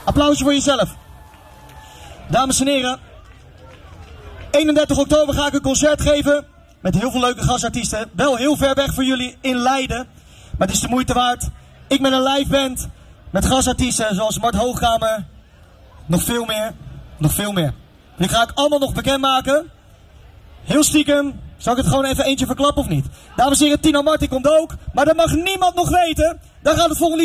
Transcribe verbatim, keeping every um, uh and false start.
Applausje voor jezelf. Dames en heren, eenendertig oktober ga ik een concert geven met heel veel leuke gastartiesten. Wel heel ver weg voor jullie in Leiden, maar het is de moeite waard. Ik ben een live band met gastartiesten zoals Mart Hoogkamer. Nog veel meer, nog veel meer. Die ga ik allemaal nog bekendmaken. Heel stiekem, zal ik het gewoon even eentje verklappen of niet? Dames en heren, Tina Martin komt ook, maar dat mag niemand nog weten. Dan gaat het volgende liedje.